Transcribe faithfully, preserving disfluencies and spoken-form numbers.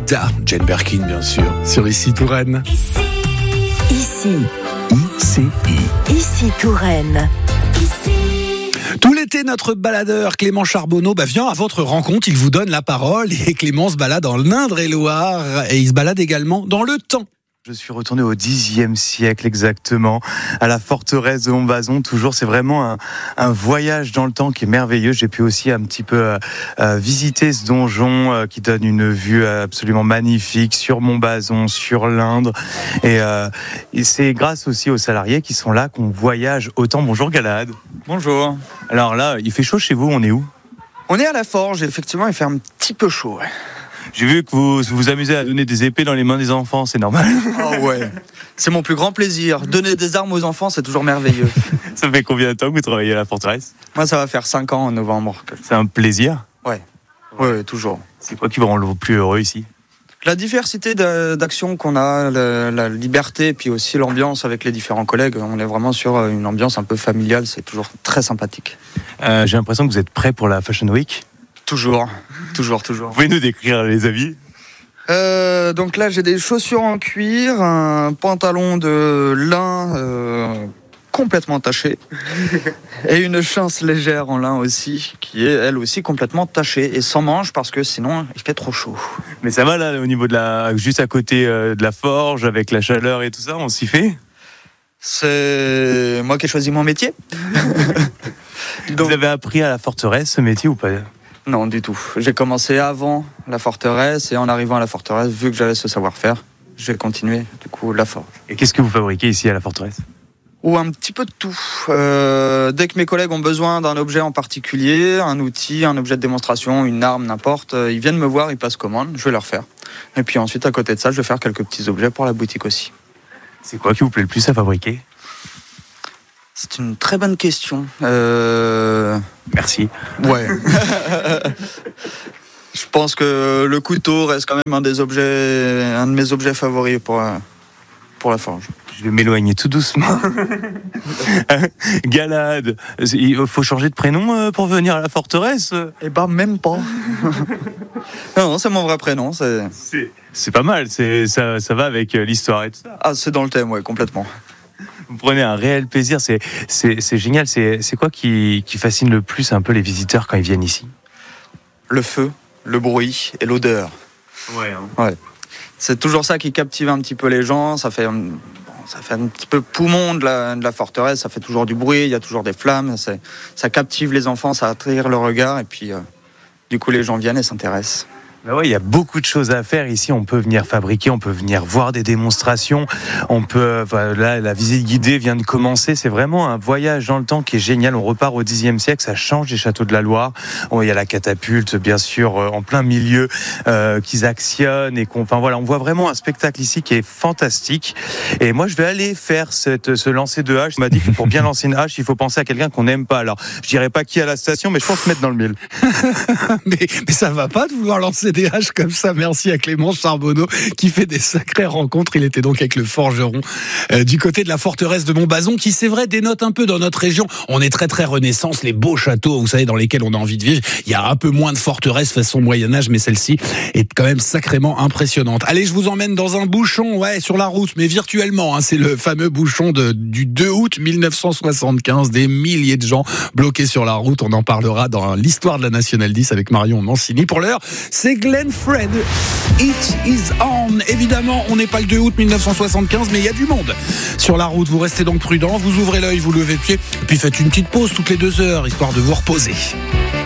Dalida, Jane Birkin bien sûr, sur Ici Touraine. Ici, I C I. Ici Touraine. Tout l'été, notre baladeur Clément Charbonneau bah, vient à votre rencontre, il vous donne la parole et Clément se balade dans l'Indre-et-Loire et il se balade également dans le temps. Je suis retourné au dixième siècle exactement, à la forteresse de Montbazon. Toujours, c'est vraiment un, un voyage dans le temps qui est merveilleux. J'ai pu aussi un petit peu euh, euh, visiter ce donjon euh, qui donne une vue absolument magnifique sur Montbazon, sur l'Indre. Et, euh, et c'est grâce aussi aux salariés qui sont là qu'on voyage autant. Bonjour Galahad. Bonjour. Alors là, il fait chaud chez vous, on est où ? On est à la forge, effectivement, il fait un petit peu chaud. Ouais. J'ai vu que vous vous amusez à donner des épées dans les mains des enfants, c'est normal. Oh ouais, c'est mon plus grand plaisir. Donner des armes aux enfants, c'est toujours merveilleux. Ça fait combien de temps que vous travaillez à la forteresse ? Moi, ça va faire cinq ans en novembre. C'est un plaisir ? Ouais, ouais, ouais, toujours. C'est quoi qui vous rend le plus heureux ici ? La diversité d'actions qu'on a, la, la liberté, et puis aussi l'ambiance avec les différents collègues. On est vraiment sur une ambiance un peu familiale, c'est toujours très sympathique. Euh, j'ai l'impression que vous êtes prêt pour la Fashion Week ? Toujours, toujours, toujours. Vous pouvez nous décrire les habits ? euh, Donc là, j'ai des chaussures en cuir, un pantalon de lin euh, complètement taché et une chance légère en lin aussi, qui est elle aussi complètement tachée et sans manches parce que sinon il fait trop chaud. Mais ça va là, au niveau de la, juste à côté euh, de la forge, avec la chaleur et tout ça, on s'y fait ? C'est moi qui ai choisi mon métier. Donc... Vous avez appris à la forteresse ce métier ou pas ? Non, du tout. J'ai commencé avant la forteresse et en arrivant à la forteresse, vu que j'avais ce savoir-faire, j'ai continué du coup la forge. Et qu'est-ce que vous fabriquez ici à la forteresse ? Ou un petit peu de tout. Euh, dès que mes collègues ont besoin d'un objet en particulier, un outil, un objet de démonstration, une arme, n'importe, ils viennent me voir, ils passent commande, je vais leur faire. Et puis ensuite, à côté de ça, je vais faire quelques petits objets pour la boutique aussi. C'est quoi qui vous plaît le plus à fabriquer ? C'est une très bonne question. Euh... Merci. Ouais. Je pense que le couteau reste quand même un des objets, un de mes objets favoris pour, pour la forge. Je vais m'éloigner tout doucement. Galahad, il faut changer de prénom pour venir à la forteresse ? Eh ben, même pas. Non, non, c'est mon vrai prénom. C'est, c'est, c'est pas mal, c'est, ça, ça va avec l'histoire et tout ça. Ah, c'est dans le thème, ouais, complètement. Vous prenez un réel plaisir, c'est, c'est, c'est génial. C'est, c'est quoi qui, qui fascine le plus un peu les visiteurs quand ils viennent ici ? Le feu, le bruit et l'odeur. Ouais, hein. Ouais. C'est toujours ça qui captive un petit peu les gens. Ça fait, ça fait un petit peu poumon de la, de la forteresse. Ça fait toujours du bruit, il y a toujours des flammes. C'est, ça captive les enfants, ça attire le regard. Et puis, euh, du coup, les gens viennent et s'intéressent. Ben ouais, il y a beaucoup de choses à faire ici. On peut venir fabriquer, on peut venir voir des démonstrations. On peut, enfin, là, la visite guidée vient de commencer. C'est vraiment un voyage dans le temps qui est génial. On repart au dixième siècle, ça change des châteaux de la Loire. Bon, il y a la catapulte, bien sûr, en plein milieu, euh, qu'ils actionnent et qu'on, enfin voilà, on voit vraiment un spectacle ici qui est fantastique. Et moi, je vais aller faire cette, ce lancer de hache. On m'a dit que pour bien lancer une hache, il faut penser à quelqu'un qu'on n'aime pas. Alors, je dirais pas qui à la station, mais je pense se mettre dans le mille. mais, mais ça va pas de vouloir lancer des haches comme ça. Merci à Clément Charbonneau qui fait des sacrées rencontres. Il était donc avec le forgeron euh, du côté de la forteresse de Montbazon qui, c'est vrai, dénote un peu dans notre région. On est très très Renaissance, les beaux châteaux, vous savez, dans lesquels on a envie de vivre. Il y a un peu moins de forteresses façon Moyen-Âge, mais celle-ci est quand même sacrément impressionnante. Allez, je vous emmène dans un bouchon, ouais, sur la route, mais virtuellement. Hein, c'est le fameux bouchon de, du deux août mille neuf cent soixante-quinze. Des milliers de gens bloqués sur la route. On en parlera dans l'histoire de la Nationale dix avec Marion Mancini. Pour l'heure, c'est Glenn Fred. It is on. Évidemment, on n'est pas le deux août mille neuf cent soixante-quinze, mais il y a du monde sur la route. Vous restez donc prudents, vous ouvrez l'œil, vous levez le pied, puis faites une petite pause toutes les deux heures, histoire de vous reposer.